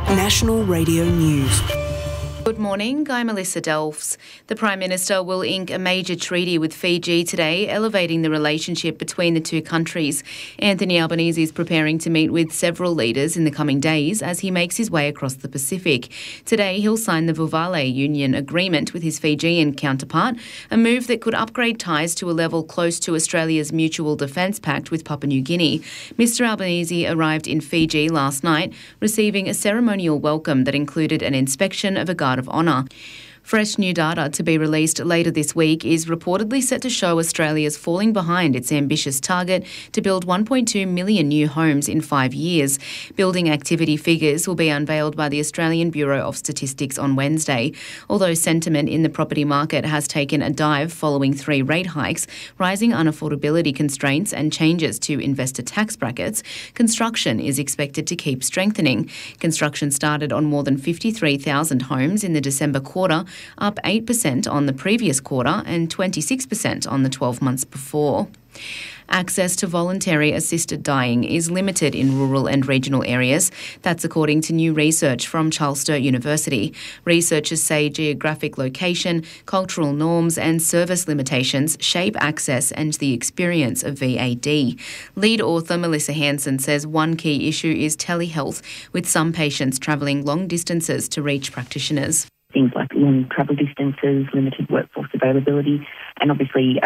National Radio News. Good morning, I'm Melissa Delfs. The Prime Minister will ink a major treaty with Fiji today, elevating the relationship between the two countries. Anthony Albanese is preparing to meet with several leaders in the coming days as he makes his way across the Pacific. Today, he'll sign the Vuvale Union Agreement with his Fijian counterpart, a move that could upgrade ties to a level close to Australia's Mutual Defence Pact with Papua New Guinea. Mr Albanese arrived in Fiji last night, receiving a ceremonial welcome that included an inspection of a Guard of Honour. Fresh new data to be released later this week is reportedly set to show Australia's falling behind its ambitious target to build 1.2 million new homes in 5 years. Building activity figures will be unveiled by the Australian Bureau of Statistics on Wednesday. Although sentiment in the property market has taken a dive following 3 rate hikes, rising unaffordability constraints and changes to investor tax brackets, construction is expected to keep strengthening. Construction started on more than 53,000 homes in the December quarter, up 8% on the previous quarter and 26% on the 12 months before. Access to voluntary assisted dying is limited in rural and regional areas. That's according to new research from Charles Sturt University. Researchers say geographic location, cultural norms and service limitations shape access and the experience of VAD. Lead author Melissa Hansen says one key issue is telehealth, with some patients travelling long distances to reach practitioners. Things like long travel distances, limited workforce availability, and obviously,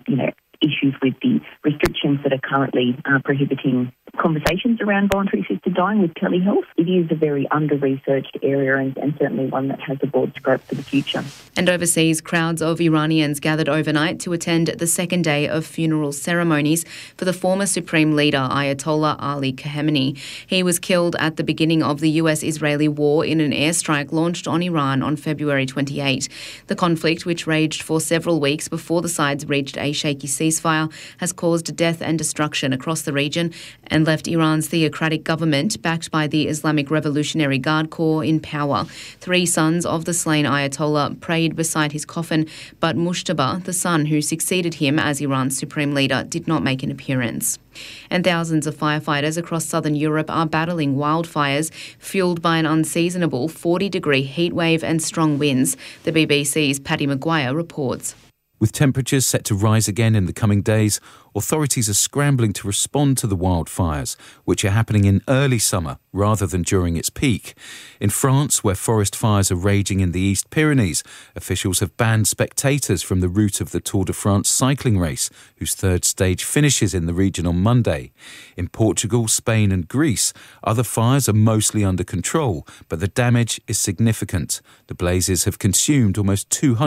issues with the restrictions that are currently prohibiting conversations around voluntary assisted dying with telehealth. It is a very under-researched area and certainly one that has a broad scope for the future. And overseas, crowds of Iranians gathered overnight to attend the second day of funeral ceremonies for the former Supreme Leader Ayatollah Ali Khamenei. He was killed at the beginning of the US-Israeli war in an airstrike launched on Iran on February 28. The conflict, which raged for several weeks before the sides reached a shaky ceasefire, has caused death and destruction across the region and left Iran's theocratic government, backed by the Islamic Revolutionary Guard Corps, in power. 3 sons of the slain Ayatollah prayed beside his coffin, but Mujtaba, the son who succeeded him as Iran's supreme leader, did not make an appearance. And thousands of firefighters across southern Europe are battling wildfires fuelled by an unseasonable 40-degree heatwave and strong winds, the BBC's Paddy Maguire reports. With temperatures set to rise again in the coming days, authorities are scrambling to respond to the wildfires, which are happening in early summer rather than during its peak. In France, where forest fires are raging in the East Pyrenees, officials have banned spectators from the route of the Tour de France cycling race, whose third stage finishes in the region on Monday. In Portugal, Spain and Greece, other fires are mostly under control, but the damage is significant. The blazes have consumed almost 200